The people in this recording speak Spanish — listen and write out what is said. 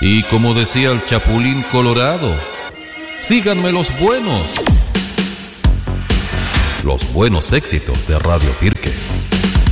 Y como decía el Chapulín Colorado, síganme los buenos éxitos de Radio Pirco.